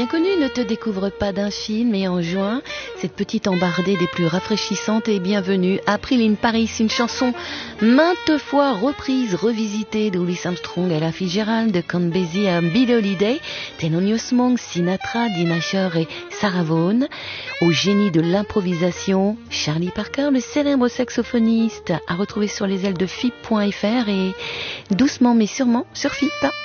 bien connu, ne te découvre pas d'un film. Et en juin, cette petite embardée des plus rafraîchissantes et bienvenue. April in Paris, une chanson maintes fois reprise, revisitée de Louis Armstrong, Ella Fitzgerald, de Count Basie à Billie Holiday, Thelonious Monk, Sinatra, Dinah Shore et Sarah Vaughan. Au génie de l'improvisation, Charlie Parker, le célèbre saxophoniste, à retrouver sur les ailes de FIP.fr et doucement mais sûrement sur FIP.